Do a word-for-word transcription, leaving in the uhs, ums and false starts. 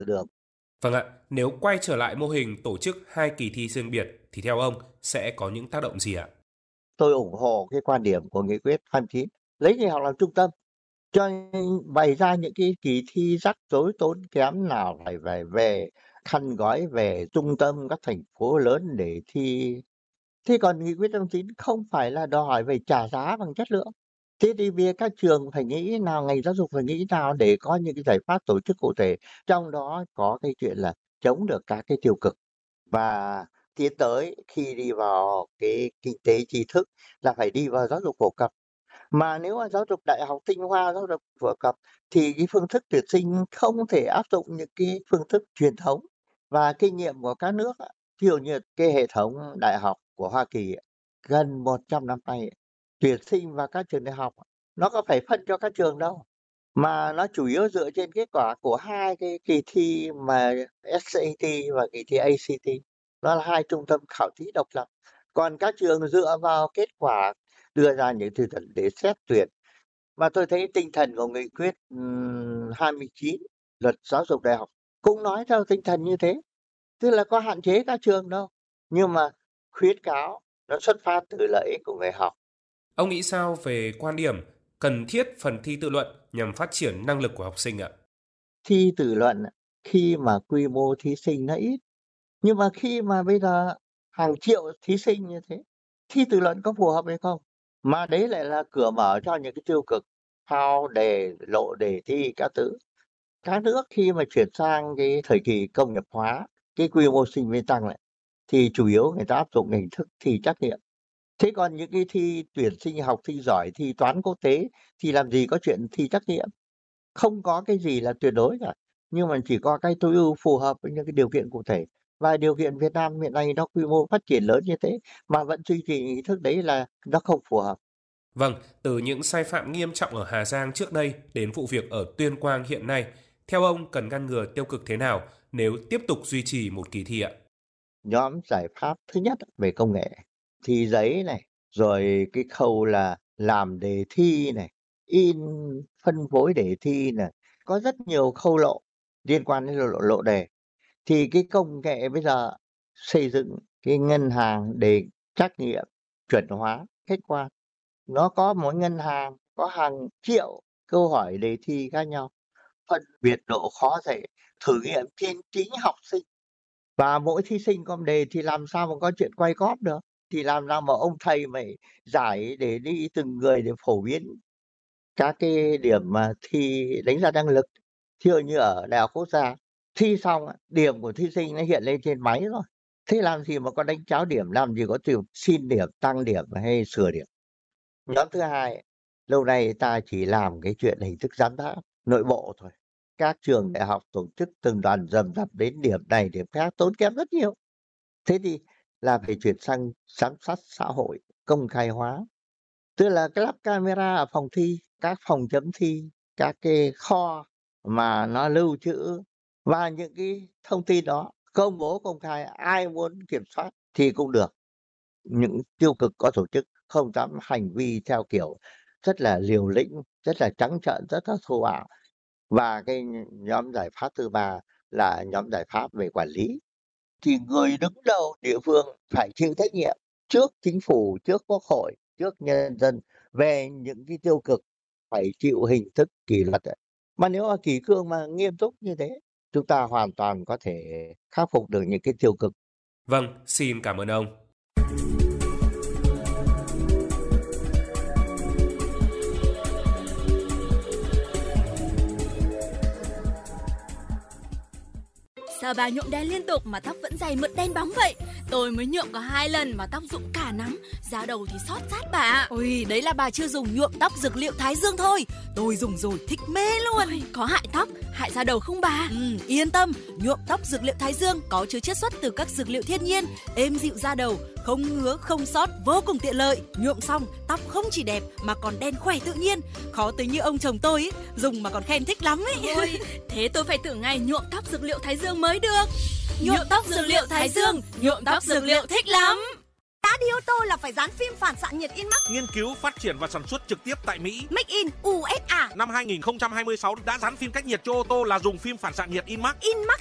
được. Vâng ạ, nếu quay trở lại mô hình tổ chức hai kỳ thi riêng biệt thì theo ông sẽ có những tác động gì ạ? Tôi ủng hộ cái quan điểm của nghị quyết hai mươi chín, lấy người học làm trung tâm, cho bày ra những cái kỳ thi rắc rối tốn kém nào phải về về khăn gói về trung tâm các thành phố lớn để thi. Thế còn nghị quyết hai mươi chín không phải là đòi hỏi về trả giá bằng chất lượng. Thế thì việc các trường phải nghĩ nào, ngành giáo dục phải nghĩ nào để có những cái giải pháp tổ chức cụ thể, trong đó có cái chuyện là chống được các cái tiêu cực. Và tiến tới khi đi vào cái kinh tế tri thức là phải đi vào giáo dục phổ cập. Mà nếu mà giáo dục đại học tinh hoa, giáo dục phổ cập thì cái phương thức tuyển sinh không thể áp dụng những cái phương thức truyền thống và kinh nghiệm của các nước. Ví dụ như cái hệ thống đại học của Hoa Kỳ gần một trăm năm nay tuyển sinh vào các trường đại học nó có phải phân cho các trường đâu, mà nó chủ yếu dựa trên kết quả của hai cái kỳ thi mà ét a tê và kỳ thi a xê tê. Nó là hai trung tâm khảo thí độc lập. Còn các trường dựa vào kết quả đưa ra những tiêu chuẩn để xét tuyển. Và tôi thấy tinh thần của nghị quyết hai mươi chín luật giáo dục đại học cũng nói theo tinh thần như thế. Tức là có hạn chế các trường đâu, nhưng mà khuyến cáo nó xuất phát từ lợi ích của người học. Ông nghĩ sao về quan điểm cần thiết phần thi tự luận nhằm phát triển năng lực của học sinh ạ? Thi tự luận khi mà quy mô thí sinh nó ít, nhưng mà khi mà bây giờ hàng triệu thí sinh như thế, thi tự luận có phù hợp hay không? Mà đấy lại là cửa mở cho những cái tiêu cực, phao đề, lộ đề thi các thứ. Các nước khi mà chuyển sang cái thời kỳ công nghiệp hóa, cái quy mô sinh viên tăng lại, thì chủ yếu người ta áp dụng hình thức thi trắc nghiệm. Thế còn những cái thi tuyển sinh học thi giỏi, thi toán quốc tế thì làm gì có chuyện thi trắc nghiệm. Không có cái gì là tuyệt đối cả, nhưng mà chỉ có cái tối ưu phù hợp với những cái điều kiện cụ thể. Và điều kiện Việt Nam hiện nay nó quy mô phát triển lớn như thế mà vẫn duy trì hình thức đấy là nó không phù hợp. Vâng, từ những sai phạm nghiêm trọng ở Hà Giang trước đây đến vụ việc ở Tuyên Quang hiện nay, theo ông cần ngăn ngừa tiêu cực thế nào nếu tiếp tục duy trì một kỳ thi ạ? Nhóm giải pháp thứ nhất về công nghệ, thi giấy này, rồi cái khâu là làm đề thi này, in phân phối đề thi này, có rất nhiều khâu lộ liên quan đến lộ, lộ đề. Thì cái công nghệ bây giờ xây dựng cái ngân hàng để trắc nghiệm chuẩn hóa khách quan, nó có mỗi ngân hàng có hàng triệu câu hỏi đề thi khác nhau, phân biệt độ khó dễ, thử nghiệm trên chính học sinh. Và mỗi thí sinh có đề thì làm sao mà có chuyện quay cóp được, thì làm sao mà ông thầy mày giải để đi từng người để phổ biến các cái điểm mà thi đánh giá năng lực. Thí dụ như ở Đại học Quốc gia, thi xong điểm của thí sinh nó hiện lên trên máy rồi, thế làm gì mà có đánh cháo điểm, làm gì có tìm xin điểm, tăng điểm hay sửa điểm. Nhóm thứ hai, lâu nay ta chỉ làm cái chuyện hình thức giám sát nội bộ thôi. Các trường đại học tổ chức từng đoàn dầm dập đến điểm này điểm khác, tốn kém rất nhiều. Thế thì là phải chuyển sang giám sát xã hội, công khai hóa. Tức là cái lắp camera ở phòng thi, các phòng chấm thi, các cái kho mà nó lưu trữ và những cái thông tin đó công bố công khai, ai muốn kiểm soát thì cũng được. Những tiêu cực có tổ chức không dám hành vi theo kiểu rất là liều lĩnh, rất là trắng trợn, rất là thô bạo. Và cái nhóm giải pháp thứ ba là nhóm giải pháp về quản lý. Thì người đứng đầu địa phương phải chịu trách nhiệm trước chính phủ, trước quốc hội, trước nhân dân về những cái tiêu cực, phải chịu hình thức kỷ luật. Mà nếu mà kỷ cương mà nghiêm túc như thế, chúng ta hoàn toàn có thể khắc phục được những cái tiêu cực. Vâng, xin cảm ơn ông. Sao bà nhuộm đen liên tục mà tóc vẫn dày mượt đen bóng vậy? Tôi mới nhuộm có hai lần mà tóc rụng cả nắm, da đầu thì xót rát bà. Ôi, đấy là bà chưa dùng nhuộm tóc dược liệu Thái Dương thôi. Tôi dùng rồi thích mê luôn. Ôi, có hại tóc, hại da đầu không bà? Ừ, yên tâm, nhuộm tóc dược liệu Thái Dương có chứa chiết xuất từ các dược liệu thiên nhiên, êm dịu da đầu, không ngứa, không xót, vô cùng tiện lợi. Nhuộm xong, tóc không chỉ đẹp mà còn đen khỏe tự nhiên. Khó tính như ông chồng tôi ý, dùng mà còn khen thích lắm ấy. Ôi, thế tôi phải thử ngày nhuộm tóc dược liệu Thái Dương mới được. Nhuộm tóc dược liệu Thái Dương, nhuộm tóc dược liệu thích lắm. đã đi ô tô là phải dán phim phản xạ nhiệt Inmax. Nghiên cứu, phát triển và sản xuất trực tiếp tại Mỹ. Make in u ét a. Năm hai nghìn không trăm hai mươi sáu đã dán phim cách nhiệt cho ô tô là dùng phim phản xạ nhiệt Inmax. Inmax